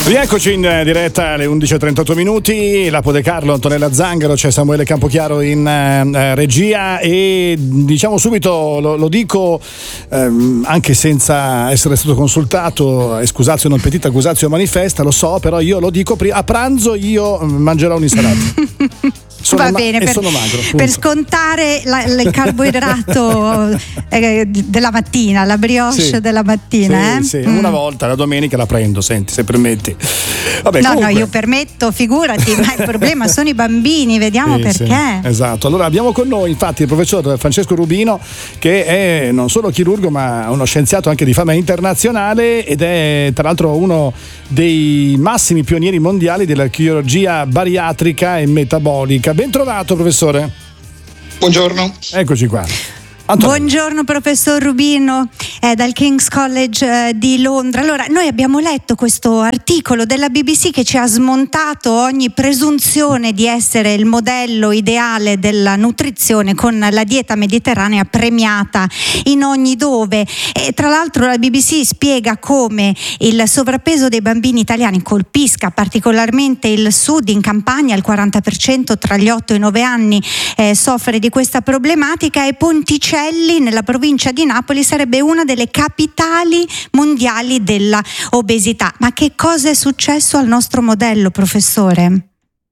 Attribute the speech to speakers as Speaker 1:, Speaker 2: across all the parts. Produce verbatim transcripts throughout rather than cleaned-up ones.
Speaker 1: Rieccoci in diretta alle undici e trentotto minuti, Lapo De Carlo, Antonella Zangaro, c'è Samuele Campochiaro in eh, regia e diciamo subito, lo, lo dico ehm, anche senza essere stato consultato, excusatio non petita, accusatio manifesta, lo so, però io lo dico, a pranzo io mangerò un'insalata. Sono
Speaker 2: Va bene,
Speaker 1: ma-
Speaker 2: per,
Speaker 1: sono magro,
Speaker 2: per scontare la, il carboidrato eh, della mattina, la brioche
Speaker 1: sì,
Speaker 2: della mattina.
Speaker 1: Sì,
Speaker 2: eh?
Speaker 1: sì.
Speaker 2: Mm.
Speaker 1: Una volta la domenica la prendo, senti, se permetti. Vabbè,
Speaker 2: no,
Speaker 1: comunque...
Speaker 2: no, io permetto, figurati, ma il problema sono i bambini, vediamo
Speaker 1: sì,
Speaker 2: perché.
Speaker 1: Sì, esatto, allora abbiamo con noi infatti il professor Francesco Rubino, che è non solo chirurgo ma uno scienziato anche di fama internazionale ed è tra l'altro uno dei massimi pionieri mondiali della chirurgia bariatrica e metabolica. Ben trovato, professore.
Speaker 3: Buongiorno.
Speaker 1: Eccoci qua.
Speaker 2: Antonella. Buongiorno professor Rubino, eh, dal King's College eh, di Londra. Allora, noi abbiamo letto questo articolo della B B C che ci ha smontato ogni presunzione di essere il modello ideale della nutrizione con la dieta mediterranea premiata in ogni dove. E tra l'altro la B B C spiega come il sovrappeso dei bambini italiani colpisca particolarmente il sud. In Campania il quaranta per cento tra gli otto e i nove anni eh, soffre di questa problematica, e Ponticelli nella provincia di Napoli sarebbe una delle capitali mondiali della obesità. Ma che cosa è successo al nostro modello, professore?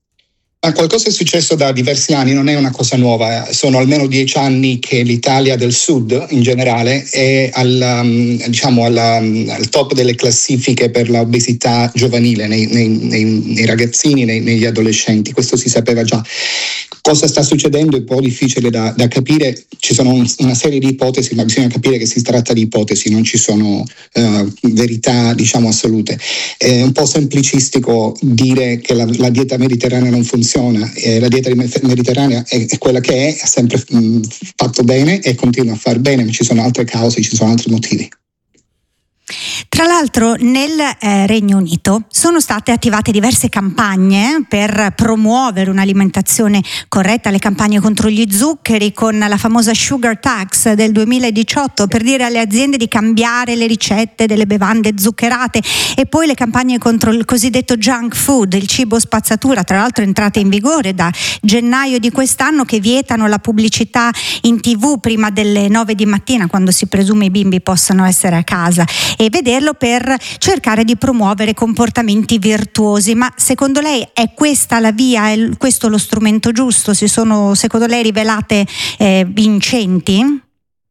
Speaker 3: Ma qualcosa è successo da diversi anni, non è una cosa nuova, sono almeno dieci anni che l'Italia del Sud in generale è al, diciamo, alla, al top delle classifiche per l'obesità giovanile nei, nei, nei, nei ragazzini, nei, negli adolescenti, questo si sapeva già. Cosa sta succedendo è un po' difficile da, da capire, ci sono un, una serie di ipotesi, ma bisogna capire che si tratta di ipotesi, non ci sono uh, verità diciamo assolute. È un po' semplicistico dire che la, la dieta mediterranea non funziona, eh, la dieta mediterranea è, è quella che è, ha sempre mh, fatto bene e continua a far bene, ma ci sono altre cause, ci sono altri motivi.
Speaker 2: Tra l'altro nel eh, Regno Unito sono state attivate diverse campagne per promuovere un'alimentazione corretta, le campagne contro gli zuccheri con la famosa Sugar Tax del duemiladiciotto per dire alle aziende di cambiare le ricette delle bevande zuccherate, e poi le campagne contro il cosiddetto junk food, il cibo spazzatura, tra l'altro entrate in vigore da gennaio di quest'anno, che vietano la pubblicità in tv prima delle nove di mattina, quando si presume i bimbi possano essere a casa, e vederlo per cercare di promuovere comportamenti virtuosi. Ma secondo lei è questa la via, è questo lo strumento giusto? Si sono secondo lei rivelate eh, vincenti?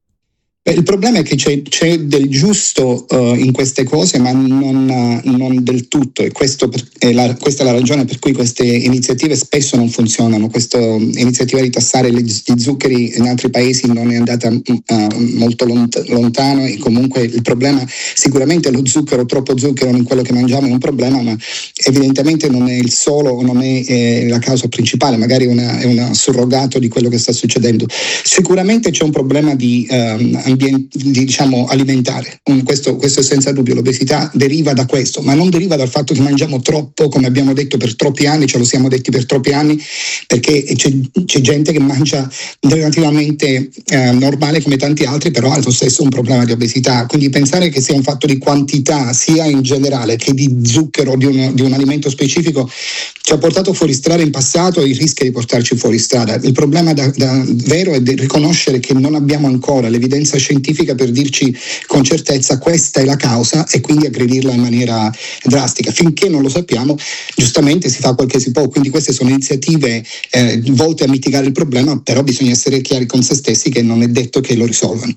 Speaker 3: Il problema è che c'è, c'è del giusto uh, in queste cose, ma non, uh, non del tutto, e questo per, è la, questa è la ragione per cui queste iniziative spesso non funzionano. Questa iniziativa di tassare gli, gli zuccheri in altri paesi non è andata uh, molto lont- lontano, e comunque il problema sicuramente lo zucchero, troppo zucchero in quello che mangiamo è un problema, ma evidentemente non è il solo, non è eh, la causa principale, magari una, è un surrogato di quello che sta succedendo. Sicuramente c'è un problema di um, diciamo alimentare, questo, questo è senza dubbio, l'obesità deriva da questo, ma non deriva dal fatto che mangiamo troppo, come abbiamo detto per troppi anni, ce lo siamo detti per troppi anni, perché c'è, c'è gente che mangia relativamente eh, normale come tanti altri, però ha lo stesso un problema di obesità, quindi pensare che sia un fatto di quantità sia in generale che di zucchero di un, di un alimento specifico ci ha portato fuori strada in passato e rischia di portarci fuori strada. Il problema da, da vero è di riconoscere che non abbiamo ancora l'evidenza scientifica per dirci con certezza questa è la causa, e quindi aggredirla in maniera drastica. Finché non lo sappiamo, giustamente si fa quel che si può, quindi queste sono iniziative eh, volte a mitigare il problema, però bisogna essere chiari con se stessi che non è detto che lo risolvano.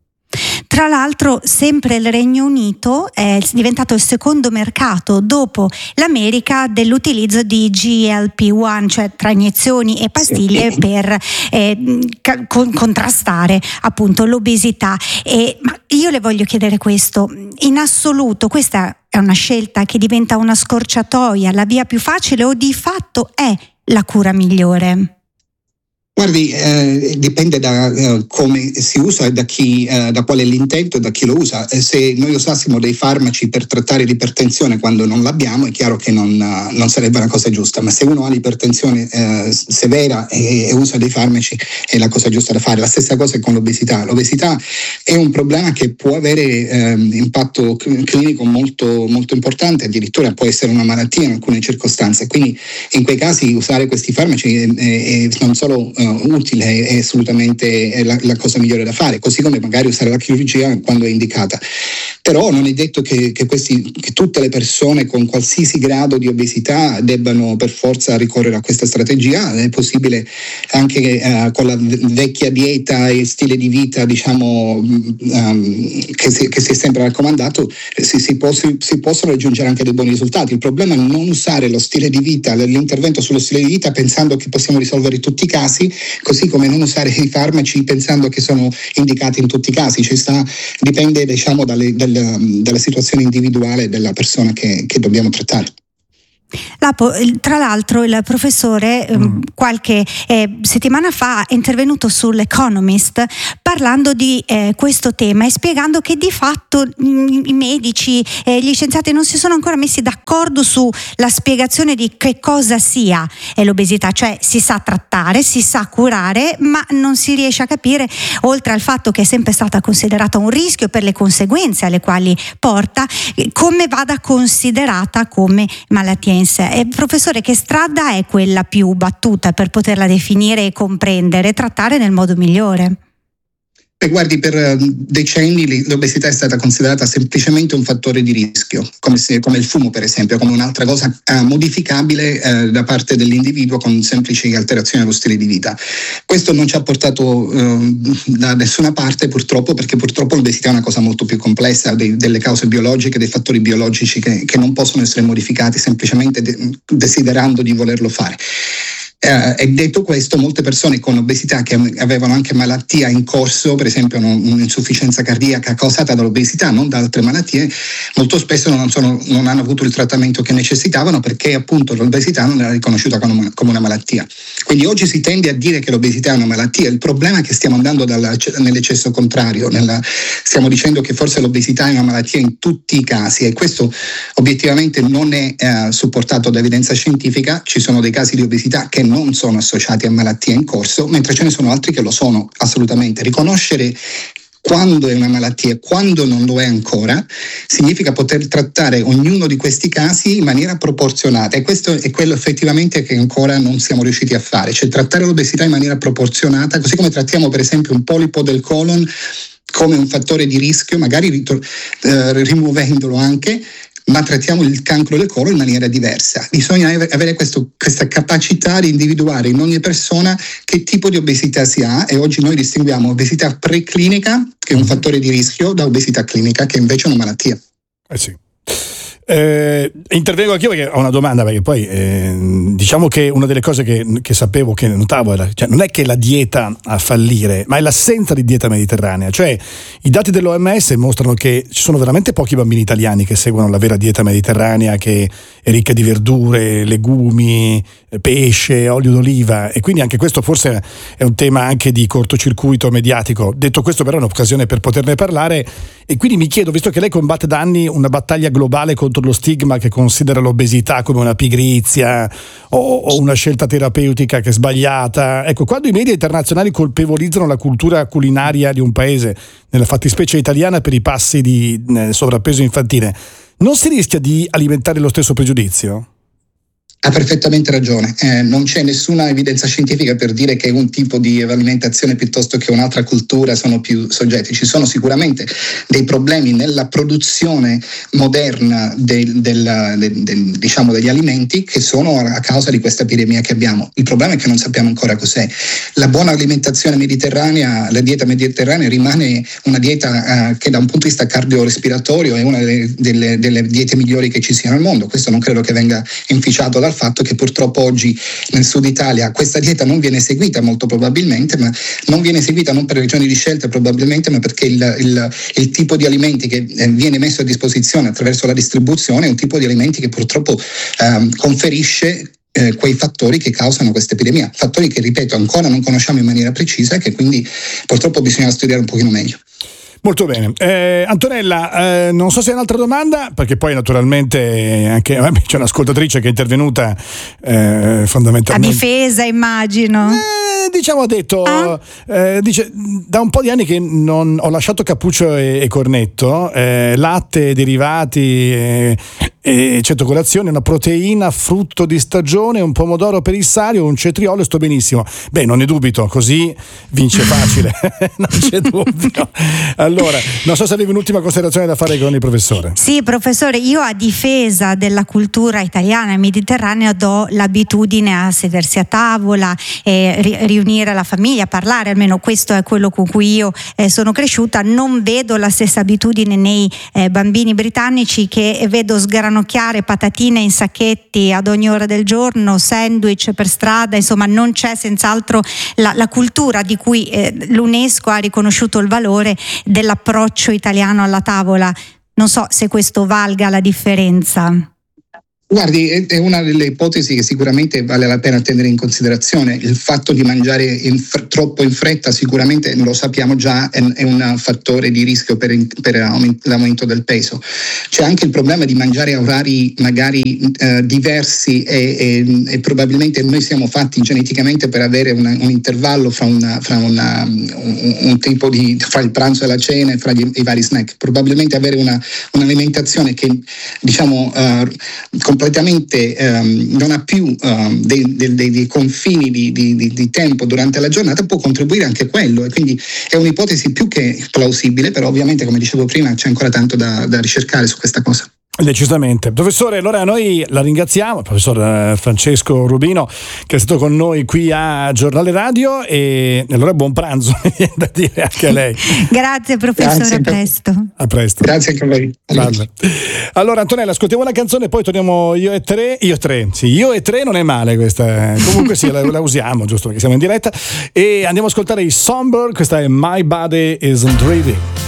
Speaker 2: Tra l'altro sempre il Regno Unito è diventato il secondo mercato dopo l'America dell'utilizzo di G L P uno, cioè tra iniezioni e pastiglie per eh, con, contrastare appunto l'obesità. E, ma io le voglio chiedere questo, in assoluto questa è una scelta che diventa una scorciatoia, la via più facile, o di fatto è la cura migliore?
Speaker 3: Guardi, eh, dipende da eh, come si usa e da chi, eh, da qual è l'intento e da chi lo usa. Eh, se noi usassimo dei farmaci per trattare l'ipertensione quando non l'abbiamo, è chiaro che non, uh, non sarebbe una cosa giusta, ma se uno ha l'ipertensione eh, severa e, e usa dei farmaci è la cosa giusta da fare. La stessa cosa è con l'obesità. L'obesità è un problema che può avere eh, impatto clinico molto, molto importante, addirittura può essere una malattia in alcune circostanze, quindi in quei casi usare questi farmaci è, è, è non solo uh, utile, è assolutamente è la, la cosa migliore da fare, così come magari usare la chirurgia quando è indicata. Però non è detto che, che, questi, che tutte le persone con qualsiasi grado di obesità debbano per forza ricorrere a questa strategia. È possibile anche uh, con la vecchia dieta e stile di vita, diciamo, um, che, si, che si è sempre raccomandato, si, si, può, si, si possono raggiungere anche dei buoni risultati. Il problema è non usare lo stile di vita, l'intervento sullo stile di vita pensando che possiamo risolvere tutti i casi, così come non usare i farmaci pensando che sono indicati in tutti i casi. Ci sta, dipende, diciamo, dalle, dalle dalla situazione individuale della persona che, che dobbiamo trattare.
Speaker 2: Lapo, tra l'altro il professore mm. qualche eh, settimana fa è intervenuto sull'Economist parlando di eh, questo tema e spiegando che di fatto mh, i medici e eh, gli scienziati non si sono ancora messi d'accordo sulla spiegazione di che cosa sia eh, l'obesità, cioè si sa trattare, si sa curare, ma non si riesce a capire, oltre al fatto che è sempre stata considerata un rischio per le conseguenze alle quali porta, come vada considerata come malattia in sé. Eh, professore, che strada è quella più battuta per poterla definire e comprendere e trattare nel modo migliore?
Speaker 3: Beh, guardi, per decenni l'obesità è stata considerata semplicemente un fattore di rischio, come, se, come il fumo per esempio, come un'altra cosa eh, modificabile eh, da parte dell'individuo con semplici alterazioni allo stile di vita. Questo non ci ha portato eh, da nessuna parte purtroppo, perché purtroppo l'obesità è una cosa molto più complessa, dei, delle cause biologiche, dei fattori biologici che, che non possono essere modificati semplicemente de- desiderando di volerlo fare. Eh, e detto questo, molte persone con obesità che avevano anche malattia in corso, per esempio un'insufficienza cardiaca causata dall'obesità, non da altre malattie, molto spesso non, sono, non hanno avuto il trattamento che necessitavano perché appunto l'obesità non era riconosciuta come, come una malattia. Quindi oggi si tende a dire che l'obesità è una malattia. Il problema è che stiamo andando dalla, nell'eccesso contrario, nella, stiamo dicendo che forse l'obesità è una malattia in tutti i casi, e questo obiettivamente non è eh, supportato da evidenza scientifica. Ci sono dei casi di obesità che non sono associati a malattie in corso, mentre ce ne sono altri che lo sono assolutamente. Riconoscere quando è una malattia e quando non lo è ancora significa poter trattare ognuno di questi casi in maniera proporzionata, e questo è quello effettivamente che ancora non siamo riusciti a fare, cioè trattare l'obesità in maniera proporzionata, così come trattiamo per esempio un polipo del colon come un fattore di rischio, magari ritor- eh, rimuovendolo anche, ma trattiamo il cancro del colon in maniera diversa. Bisogna avere questo, questa capacità di individuare in ogni persona che tipo di obesità si ha, e oggi noi distinguiamo obesità preclinica, che è un fattore di rischio, da obesità clinica, che invece è una malattia.
Speaker 1: Eh sì. Eh, intervengo anch'io perché ho una domanda, perché poi eh, diciamo che una delle cose che, che sapevo, che notavo era, cioè, non è che la dieta a fallire, ma è l'assenza di dieta mediterranea. Cioè i dati dell'O M S mostrano che ci sono veramente pochi bambini italiani che seguono la vera dieta mediterranea, che è ricca di verdure, legumi, pesce, olio d'oliva, e quindi anche questo forse è un tema anche di cortocircuito mediatico. Detto questo, però è un'occasione per poterne parlare, e quindi mi chiedo, visto che lei combatte da anni una battaglia globale contro lo stigma che considera l'obesità come una pigrizia o, o una scelta terapeutica che è sbagliata, ecco, quando i media internazionali colpevolizzano la cultura culinaria di un paese, nella fattispecie italiana, per i passi di eh, sovrappeso infantile, non si rischia di alimentare lo stesso pregiudizio?
Speaker 3: Ha perfettamente ragione, eh, non c'è nessuna evidenza scientifica per dire che un tipo di alimentazione piuttosto che un'altra cultura sono più soggetti. Ci sono sicuramente dei problemi nella produzione moderna del, del, del, del, diciamo degli alimenti, che sono a causa di questa epidemia che abbiamo. Il problema è che non sappiamo ancora cos'è. La buona alimentazione mediterranea, la dieta mediterranea rimane una dieta eh, che da un punto di vista cardiorespiratorio è una delle, delle, delle diete migliori che ci sia nel mondo. Questo non credo che venga inficiato dal fatto che purtroppo oggi nel sud Italia questa dieta non viene seguita, molto probabilmente, ma non viene seguita non per ragioni di scelta probabilmente, ma perché il, il, il tipo di alimenti che viene messo a disposizione attraverso la distribuzione è un tipo di alimenti che purtroppo eh, conferisce eh, quei fattori che causano questa epidemia, fattori che, ripeto, ancora non conosciamo in maniera precisa e che quindi purtroppo bisogna studiare un pochino meglio.
Speaker 1: Molto bene. Eh, Antonella, eh, non so se hai un'altra domanda, perché poi naturalmente anche vabbè, c'è un'ascoltatrice che è intervenuta eh, fondamentalmente.
Speaker 2: A difesa, immagino.
Speaker 1: Eh, diciamo ha detto, ah. eh, dice, da un po' di anni che non ho lasciato cappuccio e, e cornetto, eh, latte, derivati e, e certo colazione, una proteina, frutto di stagione, un pomodoro per il salio, un cetriolo e sto benissimo. Beh, non ne dubito, così vince facile, non c'è dubbio. Allora, non so se avevi un'ultima considerazione da fare con il professore.
Speaker 2: Sì, professore, io a difesa della cultura italiana e mediterranea do l'abitudine a sedersi a tavola e ri- riunire la famiglia, parlare, almeno questo è quello con cui io eh, sono cresciuta. Non vedo la stessa abitudine nei eh, bambini britannici, che vedo sgranocchiare patatine in sacchetti ad ogni ora del giorno, sandwich per strada, insomma non c'è senz'altro la, la cultura di cui eh, l'UNESCO ha riconosciuto il valore dell'approccio italiano alla tavola. Non so se questo valga la differenza.
Speaker 3: Guardi, è una delle ipotesi che sicuramente vale la pena tenere in considerazione. Il fatto di mangiare in fr- troppo in fretta sicuramente, lo sappiamo già, è, è un fattore di rischio per, per l'aumento del peso. C'è anche il problema di mangiare a orari magari eh, diversi e, e, e probabilmente noi siamo fatti geneticamente per avere una, un intervallo fra, una, fra una, un, un tipo di, fra il pranzo e la cena e fra gli, i vari snack. Probabilmente avere una, un'alimentazione che diciamo uh, completamente um, non ha più um, dei, dei, dei confini di, di, di tempo durante la giornata può contribuire anche a quello, e quindi è un'ipotesi più che plausibile, però ovviamente, come dicevo prima, c'è ancora tanto da, da ricercare su questa cosa.
Speaker 1: Decisamente. Professore, allora noi la ringraziamo, il professor Francesco Rubino, che è stato con noi qui a Giornale Radio, e allora buon pranzo da dire anche a lei.
Speaker 2: Grazie professore, Grazie. a presto.
Speaker 1: A presto.
Speaker 3: Grazie anche a voi.
Speaker 1: Allora, allora Antonella, ascoltiamo una canzone, poi torniamo io e tre, io e tre, sì, io e tre non è male questa, comunque sì, la, la usiamo, giusto perché siamo in diretta, e andiamo a ascoltare i Songbird, questa è My Body Isn't Ready.